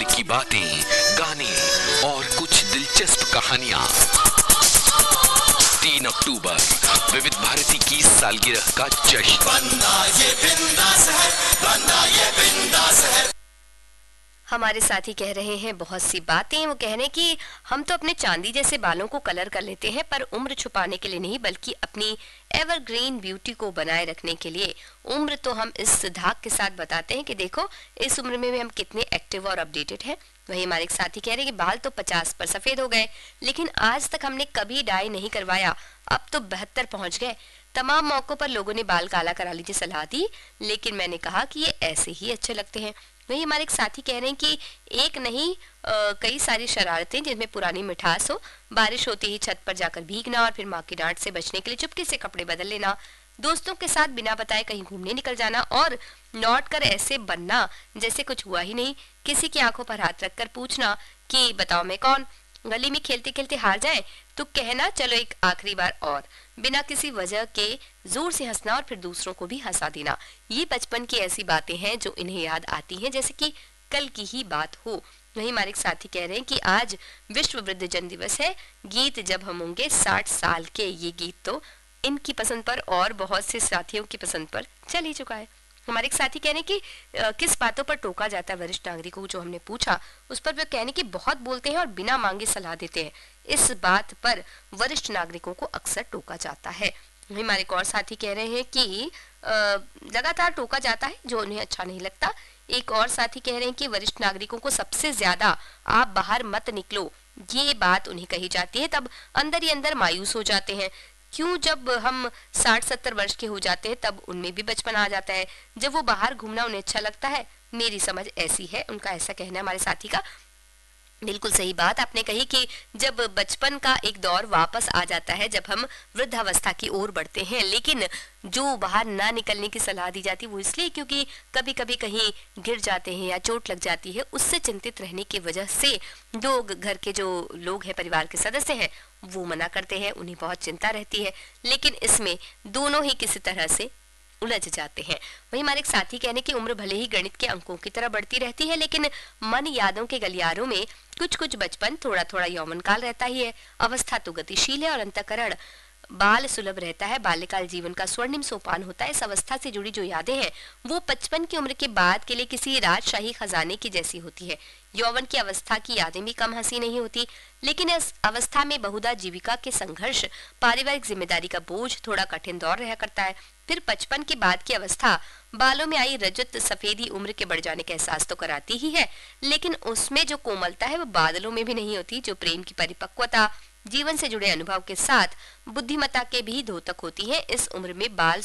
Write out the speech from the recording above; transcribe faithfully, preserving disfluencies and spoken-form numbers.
की बातें, गाने और कुछ दिलचस्प कहानियां। तीन अक्टूबर विविध भारती की सालगिरह का जश्न। बंदा ये बिंदास है, बंदा ये बिंदास है। हमारे साथी कह रहे हैं बहुत सी बातें। वो कह रहे हैं कि हम तो अपने चांदी जैसे बालों को कलर कर लेते हैं, पर उम्र छुपाने के लिए नहीं, बल्कि अपनी एवरग्रीन ब्यूटी को बनाए रखने के लिए। उम्र तो हम इस धाक के साथ बताते हैं कि देखो इस उम्र में भी हम कितने एक्टिव और अपडेटेड हैं। वही हमारे एक साथी कह रहे हैं कि बाल तो पचास पर सफेद हो गए, लेकिन आज तक हमने कभी डाई नहीं करवाया, अब तो बहत्तर पहुंच गए। तमाम मौकों पर लोगों ने बाल काला करा लीजिए सलाह दी, लेकिन मैंने कहा कि ये ऐसे ही अच्छे लगते हैं। वही हमारे एक साथी कह रहे हैं कि एक नहीं आ, कई सारी शरारतें जिनमें पुरानी मिठास हो। बारिश होती ही छत पर जाकर भीगना और फिर माँ की डांट से बचने के लिए चुपके से कपड़े बदल लेना, दोस्तों के साथ बिना बताए कहीं घूमने निकल जाना और लौट कर ऐसे बनना जैसे कुछ हुआ ही नहीं। किसी की आंखों पर हाथ रखकर पूछना कि बताओ मैं कौन। गली में खेलते खेलते हार जाए तो कहना चलो एक आखिरी बार और। बिना किसी वजह के जोर से हंसना और फिर दूसरों को भी हंसा देना। ये बचपन की ऐसी बातें हैं जो इन्हें याद आती हैं जैसे कि कल की ही बात हो। वही हमारे एक साथी कह रहे हैं कि आज विश्व वृद्धजन दिवस है। गीत जब हम होंगे साठ साल के, ये गीत तो इनकी पसंद पर और बहुत से साथियों की पसंद पर चल ही चुका है। हमारे एक साथी कहने की किस बातों पर टोका जाता है वरिष्ठ नागरिकों को, जो हमने पूछा उस पर वे कहने की बहुत बोलते हैं और बिना मांगे सलाह देते हैं। इस बात पर वरिष्ठ नागरिकों को अक्सर टोका जाता है। हमारे एक और साथी कह रहे हैं कि लगातार टोका जाता है जो उन्हें अच्छा नहीं लगता। एक और साथी कह रहे हैं कि वरिष्ठ नागरिकों को सबसे ज्यादा आप बाहर मत निकलो, ये बात उन्हें कही जाती है, तब अंदर ही अंदर मायूस हो जाते हैं। क्यों, जब हम साठ सत्तर वर्ष के हो जाते हैं तब उनमें भी बचपन आ जाता है, जब वो बाहर घूमना उन्हें अच्छा लगता है। मेरी समझ ऐसी है, उनका ऐसा कहना है हमारे साथी का। बिल्कुल सही बात आपने कही कि जब बचपन का एक दौर वापस आ जाता है, जब हम वृद्धावस्था की ओर बढ़ते हैं, लेकिन जो बाहर ना निकलने की सलाह दी जाती है वो इसलिए क्योंकि कभी कभी कहीं गिर जाते हैं या चोट लग जाती है। उससे चिंतित रहने की वजह से जो घर के जो लोग हैं, परिवार के सदस्य हैं, वो मना करते हैं, उन्हें बहुत चिंता रहती है, लेकिन इसमें दोनों ही किसी तरह से उलझ जाते हैं। वही हमारे एक साथी कहने की उम्र भले ही गणित के अंकों की तरह बढ़ती रहती है, लेकिन मन यादों के गलियारों में कुछ कुछ बचपन, थोड़ा थोड़ा यौवन काल रहता ही है। अवस्था तो गतिशील है और अंतःकरण बाल सुलभ रहता है। बाल्यकाल जीवन का स्वर्णिम सोपान होता है। इस अवस्था से जुड़ी जो यादें हैं वो पचपन की उम्र के बाद के लिए किसी राजशाही खजाने की जैसी होती है। यौवन की अवस्था की यादें भी कम हंसी नहीं होती, लेकिन इस अवस्था में बहुधा जीविका के संघर्ष, पारिवारिक जिम्मेदारी का बोझ थोड़ा कठिन दौर रहा करता है। फिर पचपन के बाद की अवस्था बालों में आई रजत सफेदी उम्र के बढ़ जाने का एहसास तो कराती ही है, लेकिन उसमें जो कोमलता है वो बादलों में भी नहीं होती, जो प्रेम की परिपक्वता, जीवन से जुड़े अनुभव के साथ बुद्धिमत्ता के भी द्योतक होती है। इस उम्र में बाल